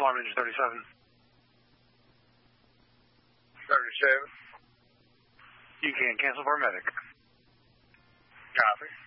alarm engine 37. 37. You can cancel for a medic. Copy.